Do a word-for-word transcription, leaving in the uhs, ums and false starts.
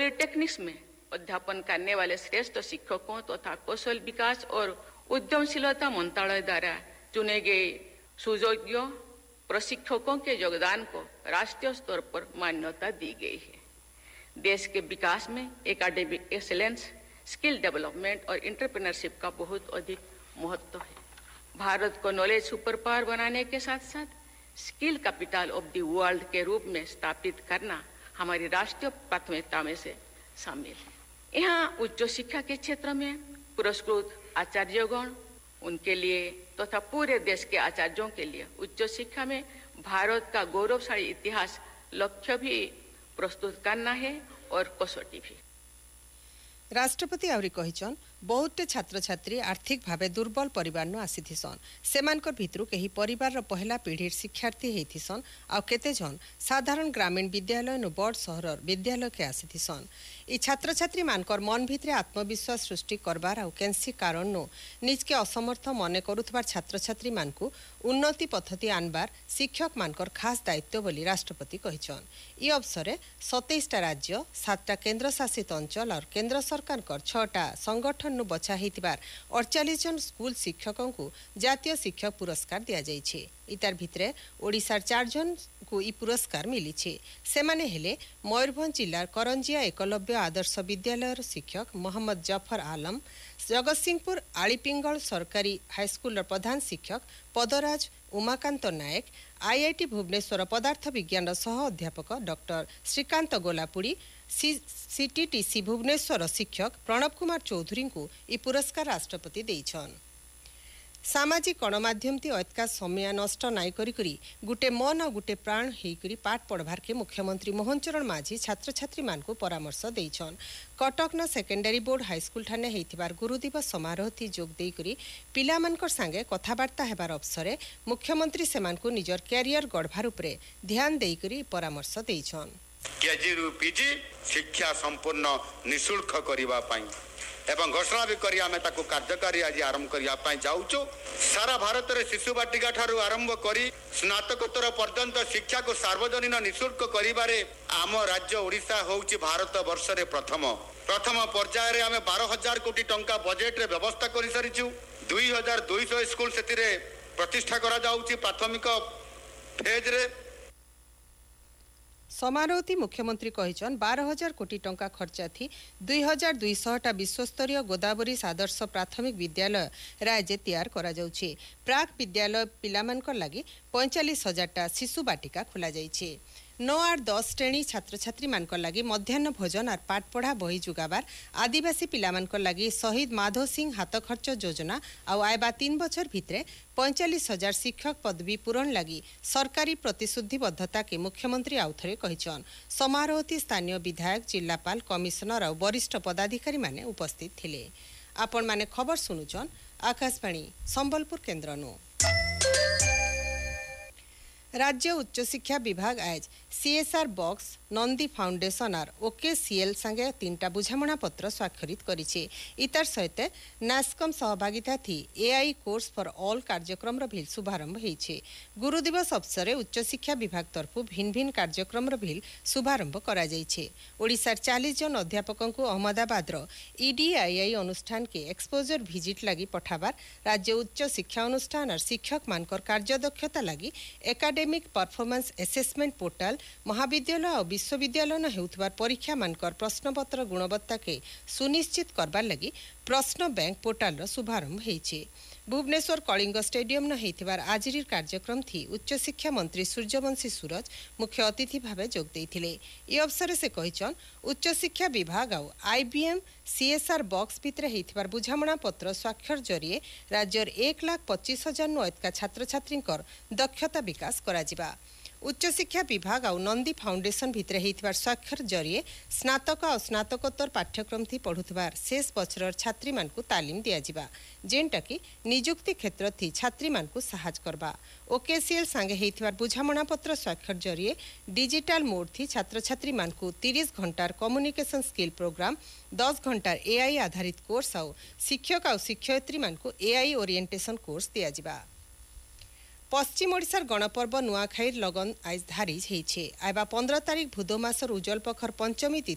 Polytechnics में अध्यापन करने वाले श्रेष्ठ शिक्षकों तथा तो कौशल विकास और उद्यमशीलता मंत्रालय द्वारा चुने गए सुयोग्य प्रशिक्षकों के योगदान को राष्ट्रीय स्तर पर मान्यता दी गई है। देश के विकास में एकेडमिक एक्सीलेंस, स्किल डेवलपमेंट और एंटरप्रेन्योरशिप का बहुत अधिक महत्व है। भारत को नॉलेज सुपर पावर बनाने के साथ साथ skill capital of the world के रूप में स्थापित करना हमारी राष्ट्रीय प्राथमिकता में से शामिल है। यहाँ उच्च शिक्षा के क्षेत्र में पुरस्कृत आचार्यगण, उनके लिए तथा तो पूरे देश के आचार्यों के लिए उच्च शिक्षा में भारत का गौरवशाली इतिहास लक्ष्य भी प्रस्तुत करना है और कसौटी भी। राष्ट्रपति आवरी कहिछन बहुते छात्र छात्री आर्थिक भावे दुर्बल परिवार नु आसीथिसन। सेमानकर भितरु केही परिवार रो पहला पीढ़ीर शिक्षार्थी हेथिसन आ केते जन साधारण ग्रामीण विद्यालय नु बड़ शहरर विद्यालय के आसीथिसन। ई छात्र छात्री मानकर मन भितरे आत्मविश्वास सृष्टि करबार आ केनसी कारण नु निज के असमर्थ मने करुथबार छात्र छात्री मानकु उन्नति पद्धति आनबार शिक्षक मानकर खास दायित्व बोली राष्ट्रपति कहिछन। ई अवसरे सत्ताईस टा राज्य, सात टा केंद्र शासित अंचल और केंद्र सरकार कर छटा संगठन नु बछा हेतिबार अड़तालीस जन स्कूल शिक्षकों को जातीय शिक्षक पुरस्कार दिया जाइछे। इतार भितरे ओडिशार चार जन को ई पुरस्कार मिली। सेमाने हेले मयूरभंज जिलार करंजिया एकलव्य आदर्श विद्यालय शिक्षक मोहम्मद जफर आलम, जगतसिंहपुर आलीपिंगल सरकारी हाईस्कूल प्रधान शिक्षक पदराज उमाकांत नायक, आईआईटी भुवनेश्वर पदार्थ विज्ञान सह अध्यापक डॉक्टर श्रीकांत गोलापुड़ी, सीटीटीसी भुवनेश्वर शिक्षक प्रणव कुमार चौधरी को ई पुरस्कार राष्ट्रपति देइछन। सामाजिक गणमाध्यम ती अतका समय नष्ट नाई करी करी गुटे मन और गुटे प्राण हेकरी पाठ पढ़वार के मुख्यमंत्री मोहन चरण माझी छात्र छात्री मान को परामर्श देइछन। कटक न सेकेंडरी बोर्ड हाईस्कूल ठाने हेतिबार गुरु दिवस समारोह ती जोग देई करी पिला मानकर संगे कथाबार्ता हेबार अवसरे मुख्यमंत्री सेमान को निजर कैरियर गढ़वार उपरे ध्यान देई करी परामर्श देइछन। केजी रु पीजी शिक्षा संपूर्ण निशुल्क करिवा पाई एवं घोषणा भी करी आमे ताको कार्यकारी आज आरंभ करिया पाई जाउचो। सारा भारत रे शिशु बाटिका ठारू आरंभ करी स्नातकोत्तर पर्यंत शिक्षा को सार्वजनिक निशुल्क करिबारे आम राज्य ओडिशा होउची भारत वर्ष रे प्रथम प्रथम पर्याय रे आमे बारह हजार कोटी टंका बजेट रे व्यवस्था करि सरिछु। दुई हजार दुई सौ स्कूल सेतिरे प्रतिष्ठा करा जाउची प्राथमिक फेज रे। समारोह मुख्यमंत्री कहिछन बारह हजार कोटी टंका खर्चा थी दुई हजार दुई सौ टा विश्वस्तरीय गोदावरी आदर्श प्राथमिक विद्यालय राज्य तैयार करा जाउछे। प्राक विद्यालय पिलामानकर लागि पैंतालीस हजार टा शिशु बाटिका खोला जाइछे। नौ आठ दस श्रेणी छात्र छात्री मानकर लगी मध्याह्न भोजन और पाठ पढ़ा बही जुगाबार आदिवासी पिला मानकर लगी शहीद माधव सिंह हाथ खर्च योजना आउ आयबा तीन बछर भितरे पैंतालीस हजार शिक्षक पदवी पूरण लगी सरकारी प्रतिश्रुतिबद्धता के मुख्यमंत्री आउथरे कहिछन। समारोह स्थानीय विधायक, जिलापाल, कमिशनर और वरिष्ठ पदाधिकारी माने उपस्थित थिले। आपण माने खबर सुनुचन आकाशवाणी संबलपुर केन्द्र नु। राज्य उच्च शिक्षा विभाग आज सीएसआर बॉक्स, नंदी फाउंडेशन और ओकेसीएल संगे तीनटा बुझामणा पत्र स्वाक्षरित करिछे। इतार सहित नास्कम सहभागिता थी एआई कोर्स फॉर ऑल कार्यक्रम भिल शुभारंभ हेइछे। गुरु दिवस अवसर उच्च शिक्षा विभाग तरफ भिन्न भिन्न कार्यक्रम भिल शुभारंभ करा जाइछे। ओडिशार चालीस जन अध्यापकों को अहमदाबाद ईडीआईआई अनुष्ठान के एक्सपोजर भिजिट लगी पठाबार राज्य उच्च शिक्षा अनुष्ठान और शिक्षक मानकर कार्यदक्षता लगी एकाडेमिक परफॉर्मेंस एसेसमेंट पोर्टल महाविद्यालय और विश्वविद्यालय न हेउथबार परीक्षा मानकर प्रश्नपत्र गुणवत्ता के सुनिश्चित करबार लगी प्रश्न बैंक पोर्टल रो शुभारंभ हेइछे। भुवनेश्वर कलिंग स्टेडियम न हेइथिबार आजिर कार्यक्रम थी उच्च शिक्षा मंत्री सूर्यवंशी सूरज मुख्य अतिथि भावे जोग देइथिले। ई अवसर से कहिछन उच्च शिक्षा विभाग और आईबीएम सीएसआर बॉक्स भितरे हेइथिबार बुझामणा पत्र स्वाक्षर जरिए राज्यर एक लाख पच्चीस हजार नु अधिक छात्र छात्री दक्षता विकास करा जिबा। उच्च शिक्षा विभाग और नंदी फाउंडेशन भितर हेइथिबार स्वाक्षर जरिए स्नातक और स्नातकोत्तर पाठ्यक्रम थी पढ़ुथबार शेष बछर छात्री मानकु तालीम दिया जिबा जेनटा कि नियुक्ति क्षेत्र थी छात्री मानकु सहायता करबा। ओकेसीएल संगे हेइथिबार बुझामणा पत्र स्वाक्षर जरिए डिजिटल मोड थी छात्र छात्री मानकु तीस घंटार कम्युनिकेशन स्किल प्रोग्राम, दस घंटार एआई आधारित कोर्स और शिक्षक और शिक्षयित्री मानकु एआई ओरिएंटेशन कोर्स दिया जिबा। पश्चिम ओडिशार गणपर्व नुआखाई लगन आज धारिज हेइछे। आइबा पंद्रह तारीख भूदो मासर उज्जवल पखर पंचमी तिथि